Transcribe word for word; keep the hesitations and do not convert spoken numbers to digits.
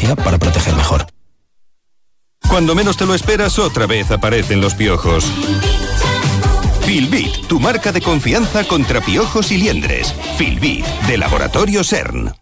día para proteger mejor. Cuando menos te lo esperas, otra vez aparecen los piojos. Filbit, tu marca de confianza contra piojos y liendres. Filbit, de Laboratorio S E R N.